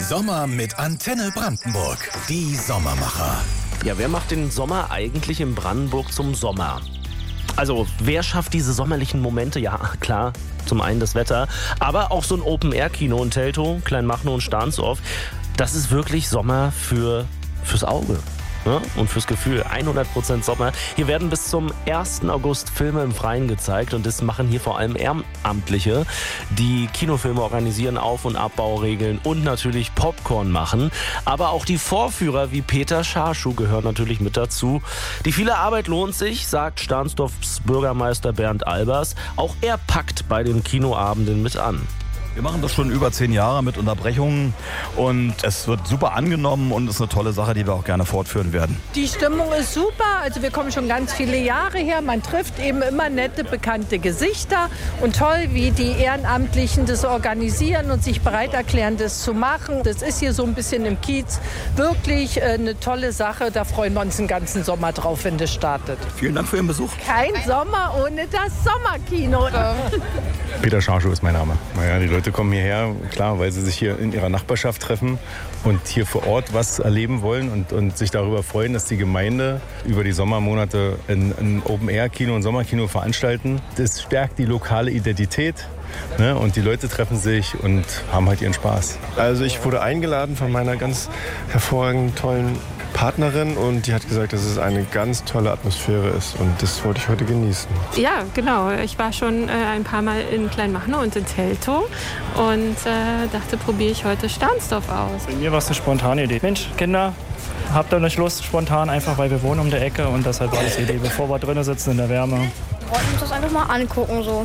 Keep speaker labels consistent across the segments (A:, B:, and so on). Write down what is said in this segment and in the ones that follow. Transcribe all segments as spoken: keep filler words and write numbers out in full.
A: Sommer mit Antenne Brandenburg. Die Sommermacher.
B: Ja, wer macht den Sommer eigentlich in Brandenburg zum Sommer? Also, wer schafft diese sommerlichen Momente? Ja, klar, zum einen das Wetter, aber auch so ein Open-Air-Kino in Teltow, Kleinmachnow und Stahnsdorf. Das ist wirklich Sommer für, fürs Auge. Ja, und fürs Gefühl, hundert Prozent Sommer. Hier werden bis zum ersten August Filme im Freien gezeigt und das machen hier vor allem Ehrenamtliche, die Kinofilme organisieren, Auf- und Abbauregeln und natürlich Popcorn machen. Aber auch die Vorführer wie Peter Scharschuh gehören natürlich mit dazu. Die viele Arbeit lohnt sich, sagt Stahnsdorfs Bürgermeister Bernd Albers. Auch er packt bei den Kinoabenden mit an.
C: Wir machen das schon über zehn Jahre mit Unterbrechungen und es wird super angenommen und ist eine tolle Sache, die wir auch gerne fortführen werden.
D: Die Stimmung ist super, also wir kommen schon ganz viele Jahre her. Man trifft eben immer nette, bekannte Gesichter und toll, wie die Ehrenamtlichen das organisieren und sich bereit erklären, das zu machen. Das ist hier so ein bisschen im Kiez wirklich eine tolle Sache. Da freuen wir uns den ganzen Sommer drauf, wenn das startet.
C: Vielen Dank für Ihren Besuch.
D: Kein Sommer ohne das Sommerkino.
E: Peter Scharschuh ist mein Name. Naja, die Leute kommen hierher, klar, weil sie sich hier in ihrer Nachbarschaft treffen und hier vor Ort was erleben wollen und, und sich darüber freuen, dass die Gemeinde über die Sommermonate ein, ein Open-Air-Kino und Sommerkino veranstalten. Das stärkt die lokale Identität. Ne? Und die Leute treffen sich und haben halt ihren Spaß.
F: Also ich wurde eingeladen von meiner ganz hervorragenden, tollen Partnerin und die hat gesagt, dass es eine ganz tolle Atmosphäre ist und das wollte ich heute genießen.
G: Ja, genau. Ich war schon äh, ein paar Mal in Kleinmachnow und in Teltow und äh, dachte, probiere ich heute Stahnsdorf aus.
H: Bei mir war es eine spontane Idee. Mensch, Kinder, habt ihr nicht Lust spontan, einfach weil wir wohnen um der Ecke und deshalb war das die Idee, bevor wir drinnen sitzen in der Wärme.
I: Wir wollten uns das einfach mal angucken so.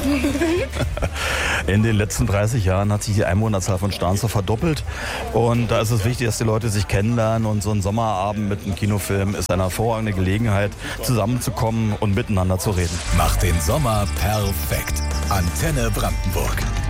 C: In den letzten dreißig Jahren hat sich die Einwohnerzahl von Stahnsdorf verdoppelt und da ist es wichtig, dass die Leute sich kennenlernen und so ein Sommerabend mit einem Kinofilm ist eine hervorragende Gelegenheit, zusammenzukommen und miteinander zu reden.
A: Macht den Sommer perfekt. Antenne Brandenburg.